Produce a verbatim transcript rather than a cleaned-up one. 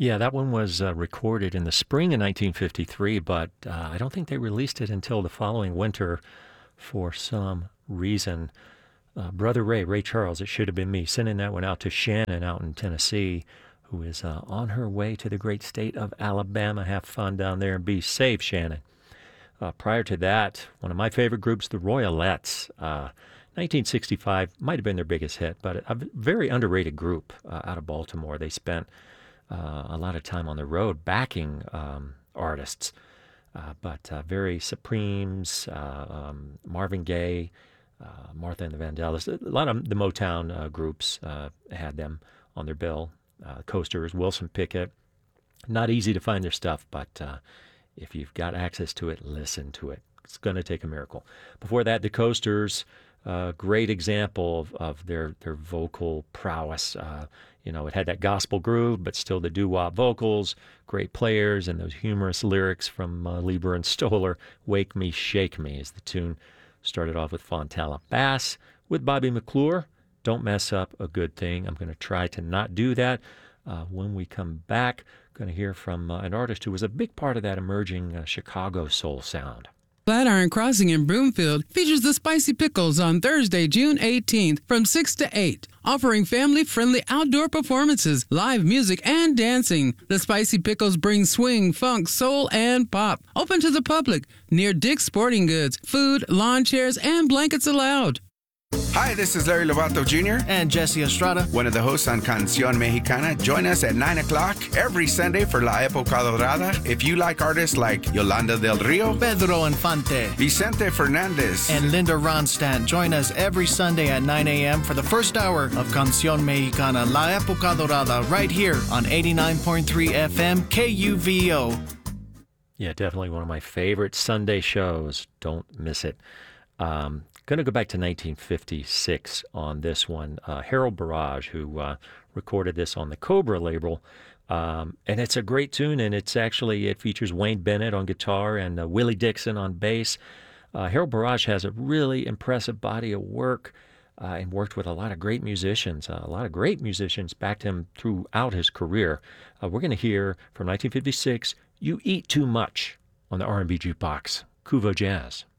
Yeah, that one was uh, recorded in the spring of nineteen fifty-three, but uh, I don't think they released it until the following winter for some reason. Uh, Brother Ray, Ray Charles, It Should Have Been Me, sending that one out to Shannon out in Tennessee, who is uh, on her way to the great state of Alabama. Have fun down there and be safe, Shannon. Uh, prior to that, one of my favorite groups, the Royalettes. Uh, nineteen sixty-five might have been their biggest hit, but a very underrated group uh, out of Baltimore. They spent uh, a lot of time on the road backing um, artists, uh, but uh, very Supremes, uh, um, Marvin Gaye, uh, Martha and the Vandellas. A lot of the Motown uh, groups uh, had them on their bill. Uh, Coasters, Wilson Pickett. Not easy to find their stuff, but uh, if you've got access to it, listen to it. It's going to take a miracle. Before that, the Coasters, uh, great example of, of their, their vocal prowess. Uh, you know, it had that gospel groove, but still the doo-wop vocals, great players, and those humorous lyrics from uh, Lieber and Stoller. Wake Me, Shake Me is the tune. Started off with Fontana Bass with Bobby McClure. Don't mess up a good thing. I'm going to try to not do that. Uh, when we come back, going to hear from uh, an artist who was a big part of that emerging uh, Chicago soul sound. Flatiron Crossing in Broomfield features the Spicy Pickles on Thursday, June eighteenth from six to eight, offering family-friendly outdoor performances, live music, and dancing. The Spicy Pickles bring swing, funk, soul, and pop. Open to the public, near Dick's Sporting Goods. Food, lawn chairs, and blankets allowed. Hi, this is Larry Lovato Junior And Jesse Estrada, one of the hosts on Canción Mexicana. Join us at nine o'clock every Sunday for La Época Dorada. If you like artists like Yolanda del Rio, Pedro Infante, Vicente Fernandez, and Linda Ronstadt, join us every Sunday at nine a.m. for the first hour of Canción Mexicana, La Época Dorada, right here on eighty-nine point three F M K U V O. Yeah, definitely one of my favorite Sunday shows. Don't miss it. Um, Going to go back to nineteen fifty-six on this one. Uh, Harold Barrage, who uh, recorded this on the Cobra label. Um, and it's a great tune, and it's actually, it features Wayne Bennett on guitar and uh, Willie Dixon on bass. Uh, Harold Barrage has a really impressive body of work uh, and worked with a lot of great musicians. Uh, a lot of great musicians backed him throughout his career. Uh, we're going to hear from nineteen fifty-six, You Eat Too Much on the R and B Jukebox, Kuvo Jazz.